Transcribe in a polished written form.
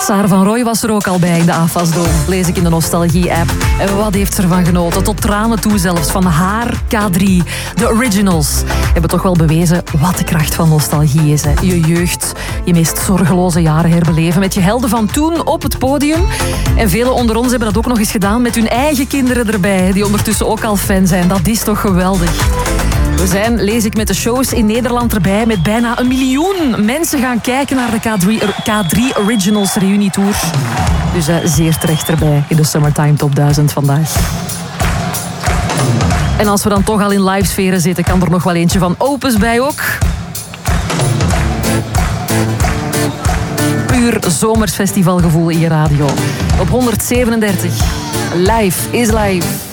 Sarah van Rooij was er ook al bij in de AFAS-dome, lees ik in de Nostalgie-app. En wat heeft ze ervan genoten? Tot tranen toe zelfs, van haar K3. De Originals hebben toch wel bewezen wat de kracht van nostalgie is. Hè? Je jeugd, je meest zorgeloze jaren herbeleven met je helden van toen op het podium. En velen onder ons hebben dat ook nog eens gedaan met hun eigen kinderen erbij, die ondertussen ook al fan zijn. Dat is toch geweldig. We zijn, lees ik, met de shows in Nederland erbij met bijna 1 miljoen mensen gaan kijken naar de K3 Originals reunietour. Dus zeer terecht erbij in de Summertime Top 1000 vandaag. En als we dan toch al in livesferen zitten, kan er nog wel eentje van Opus bij ook. Puur zomersfestivalgevoel in je radio. Op 137. Live is live.